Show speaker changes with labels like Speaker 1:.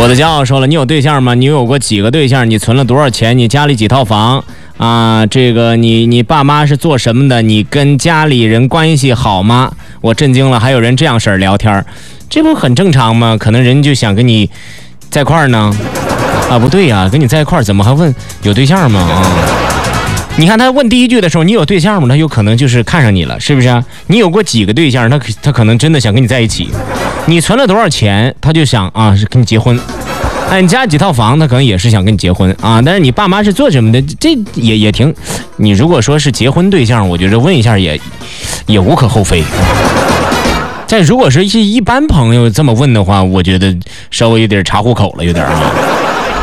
Speaker 1: 我的骄傲说了，你有对象吗？你有过几个对象？你存了多少钱？你家里几套房？啊，这个你爸妈是做什么的？你跟家里人关系好吗？我震惊了，还有人这样式儿聊天，这不很正常吗？可能人就想跟你在一块儿呢。啊，不对呀，跟你在一块儿怎么还问有对象吗？啊，你看他问第一句的时候，你有对象吗？他有可能就是看上你了，是不是？你有过几个对象？他可能真的想跟你在一起。你存了多少钱？他就想啊，是跟你结婚。哎，你家几套房，他可能也是想跟你结婚啊。但是你爸妈是做什么的？这也挺。你如果说是结婚对象，我觉得问一下也无可厚非。再如果是一般朋友这么问的话，我觉得稍微有点查户口了，有点啊。